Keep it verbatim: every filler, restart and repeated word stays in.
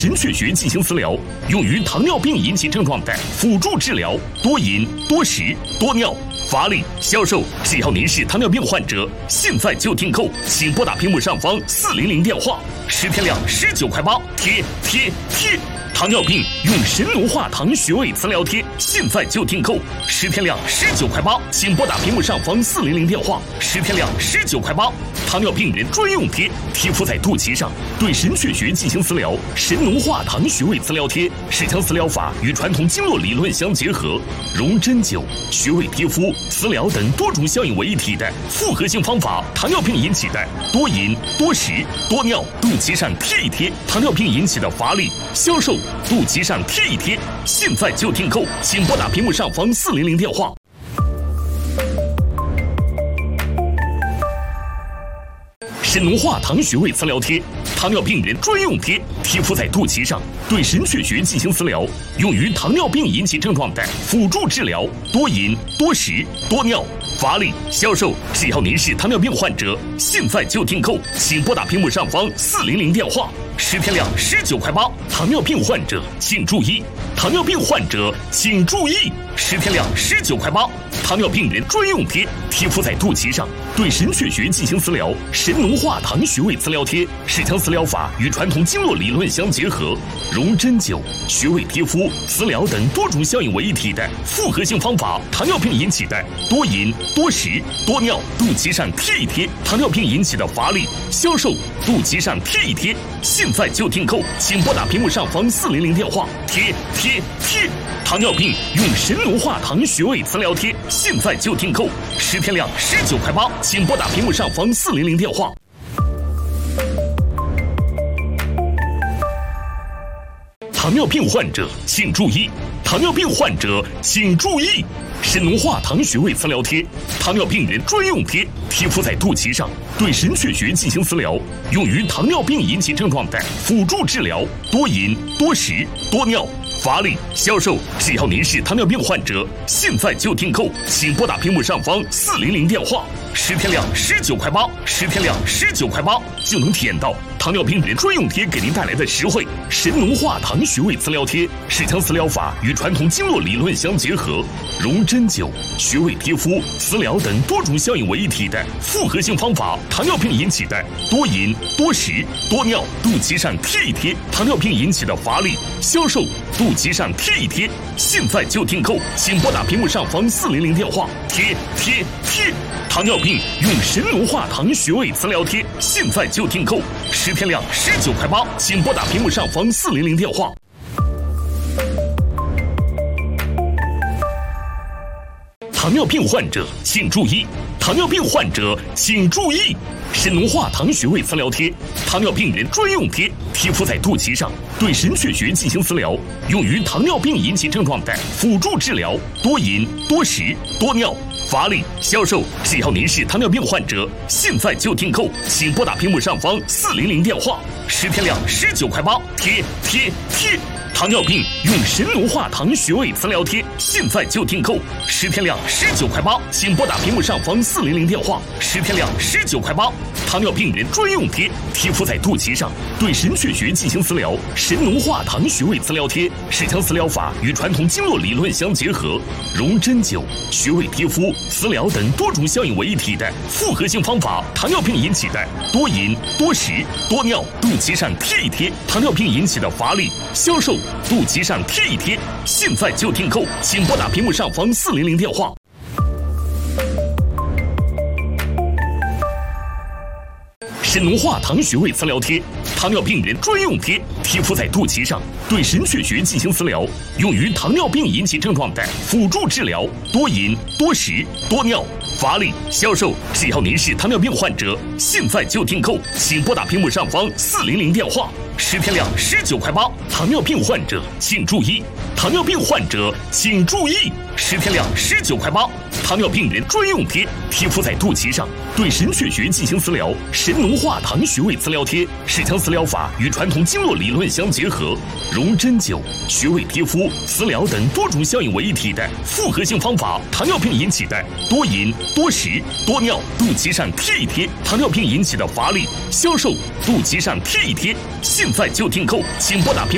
神阙穴进行磁疗，用于糖尿病引起症状的辅助治疗，多饮、多食、多尿、乏力、消瘦。只要您是糖尿病患者，现在就订购，请拨打屏幕上方四零零电话，十天量十九块八，贴贴贴。糖尿病用神农化糖穴位磁疗贴，现在就订购，十天量十九块八，请拨打屏幕上方四零零电话，十天量十九块八。糖尿病人专用贴，贴敷在肚脐上，对神阙穴进行磁疗。神农化糖穴位磁疗贴是将磁疗法与传统经络理论相结合，融针灸、穴位贴敷、磁疗等多种效应为一体的复合性方法。糖尿病引起的多饮、多食、多尿，肚脐上贴一贴；糖尿病引起的乏力、消瘦，肚脐上贴一贴。现在就订购，请拨打屏幕上方四零零电话。神农化糖穴位磁疗贴，糖尿病人专用贴，贴敷在肚脐上，对神阙穴进行磁疗，用于糖尿病引起症状的辅助治疗，多饮、多食、多尿、乏力、消瘦。只要您是糖尿病患者，现在就订购，请拨打屏幕上方四零零电话，十天量十九块八。糖尿病患者请注意，糖尿病患者请注意，十天量十九块八。糖尿病人专用贴，贴敷在肚脐上，对神阙穴进行磁疗。神农化糖穴位磁疗贴是将磁疗法与传统经络理论相结合，融针灸、穴位贴敷、磁疗等多种效应为一体的复合性方法。糖尿病引起的多饮、多食、多尿，肚脐上贴一贴；糖尿病引起的乏力、消瘦，肚脐上贴一贴。现在就订购，请拨打屏幕上方四零零电话，贴贴贴。糖尿病用神农化糖穴位磁疗贴，现在就订购，十天量十九块八，请拨打屏幕上方四零零电话。糖尿病患者请注意，糖尿病患者请注意，神农化糖穴位磁疗贴，糖尿病人专用贴，贴敷在肚脐上，对神阙穴进行磁疗，用于糖尿病引起症状的辅助治疗，多饮、多食、多尿、乏力、消瘦。只要您是糖尿病患者，现在就订购，请拨打屏幕上方四零零电话，十天量十九块八，十天量十九块八就能体验到糖尿病人专用贴给您带来的实惠。神农化糖穴位磁疗贴是将磁疗法与传统经络理论相结合，融针灸、穴位贴敷、磁疗等多种效应为一体的复合性方法。糖尿病引起的多饮、多食、多尿，肚脐上贴一贴；糖尿病引起的乏力、消瘦，肚脐上贴一贴。现在就订购，请拨打屏幕上方四零零电话，贴贴贴。糖尿病用神农化糖穴位磁疗贴，现在就订购，十天量十九块八，请拨打屏幕上方四零零电话。糖尿病患者请注意，糖尿病患者请注意，神农化糖穴位磁疗贴，糖尿病人专用贴，贴敷在肚脐上，对神阙穴进行磁疗，用于糖尿病引起症状的辅助治疗，多饮、多食、多尿、乏力、消瘦。只要您是糖尿病患者，现在就订购，请拨打屏幕上方四零零电话，十天量十九块八，贴贴贴。糖尿病用神农化糖穴位磁疗贴，现在就订购，十天量十九块八，请拨打屏幕上方四零零电话，十天量十九块八。糖尿病人专用贴，贴敷在肚脐上，对神阙穴进行磁疗。神农化糖穴位磁疗贴是将磁疗法与传统经络理论相结合，融针灸、穴位贴敷、磁疗等多种效应为一体的复合性方法。糖尿病引起的多饮、多食、多尿，肚脐上贴一贴；糖尿病引起的乏力、消瘦，肚脐上贴一贴。现在就订购，请拨打屏幕上方四零零电话。神农化糖穴位磁疗贴，糖尿病人专用贴，贴敷在肚脐上，对神阙穴进行磁疗，用于糖尿病引起症状的辅助治疗，多饮、多食、多尿、乏力、消瘦。只要您是糖尿病患者，现在就订购，请拨打屏幕上方四零零电话，十天量十九块八。糖尿病患者请注意，糖尿病患者请注意，十天量十九块八。糖尿病人专用贴，贴敷在肚脐上，对神阙穴进行磁疗。神农化糖穴位磁疗贴是将磁疗法与传统经络理论相结合，融针灸、穴位贴敷、磁疗等多种效应为一体的复合性方法。糖尿病引起的多饮、多食、多尿，肚脐上贴一贴；糖尿病引起的乏力、消瘦，肚脐上贴一贴。现在就订购，请拨打屏